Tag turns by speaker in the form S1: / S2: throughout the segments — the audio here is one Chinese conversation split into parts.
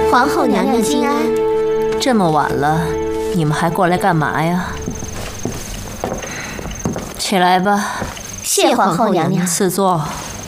S1: 皇后娘娘金安。
S2: 这么晚了，你们还过来干嘛呀？起来吧。
S1: 谢皇后娘娘。
S2: 赐座。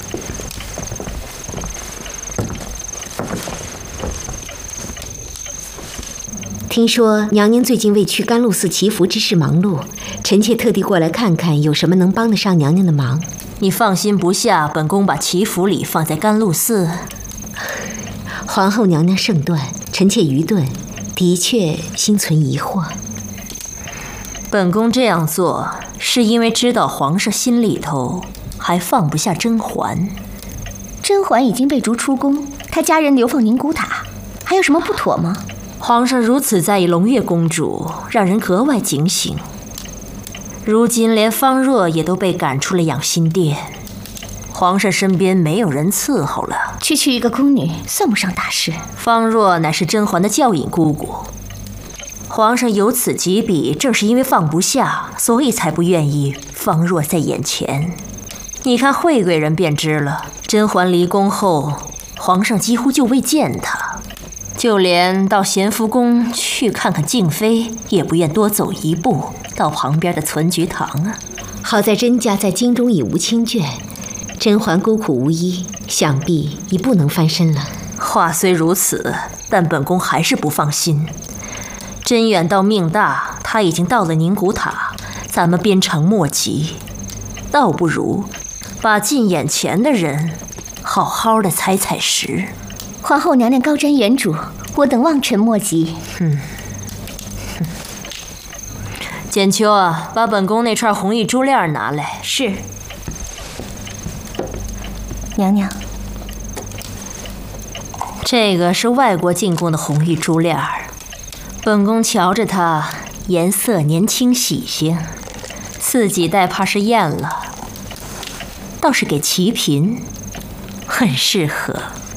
S1: 听说娘娘最近为去甘露寺祈福之事忙碌，臣妾特地过来看看有什么能帮得上娘娘的忙。
S2: 你放心不下本宫把祈福礼放在甘露寺？
S1: 皇后娘娘圣断，臣妾愚钝，的确心存疑惑。
S2: 本宫这样做是因为知道皇上心里头还放不下甄嬛。
S3: 甄嬛已经被逐出宫，她家人流放宁古塔，还有什么不妥吗？
S2: 皇上如此在意胧月公主，让人格外警醒。如今连方若也都被赶出了养心殿，皇上身边没有人伺候了。
S3: 区区一个宫女，算不上大事。
S2: 方若乃是甄嬛的教引姑姑，皇上有此几笔，正是因为放不下，所以才不愿意方若在眼前。你看惠贵人便知了，甄嬛离宫后，皇上几乎就未见她，就连到咸福宫去看看静妃，也不愿多走一步到旁边的存菊堂啊。
S1: 好在甄家在京中已无亲眷，甄嬛孤苦无依，想必已不能翻身了。
S2: 话虽如此，但本宫还是不放心。甄远道命大，他已经到了宁古塔，咱们鞭长莫及，倒不如把近眼前的人好好的踩踩实。
S3: 皇后娘娘高瞻远瞩，我等望尘莫及。
S2: 简秋啊，把本宫那串红玉珠链拿来。
S3: 是。娘娘，
S2: 这个是外国进贡的红玉珠链，本宫瞧着它颜色年轻喜庆，自己戴怕是厌了，倒是给齐嫔很适合。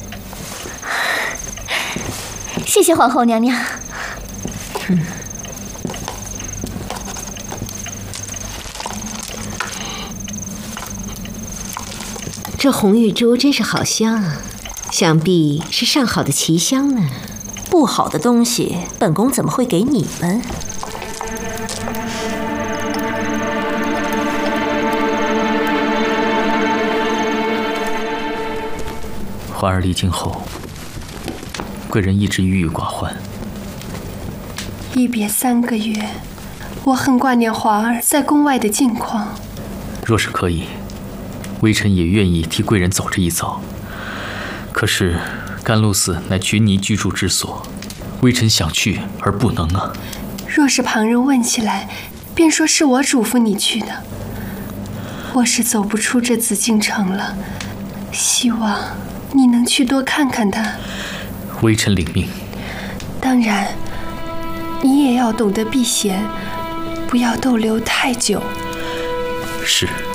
S3: 谢谢皇后娘娘。
S1: 这红玉珠真是好香啊，想必是上好的奇香呢。
S2: 不好的东西，本宫怎么会给你们？
S4: 嬛儿离京后，贵人一直郁郁寡欢。
S5: 一别3个月，我很挂念嬛儿在宫外的近况。
S4: 若是可以，微臣也愿意替贵人走这一遭。可是甘露寺乃群尼居住之所，微臣想去而不能啊。
S5: 若是旁人问起来，便说是我嘱咐你去的。我是走不出这紫禁城了，希望你能去多看看他。
S4: 微臣领命。
S5: 当然，你也要懂得避嫌，不要逗留太久。
S4: 是。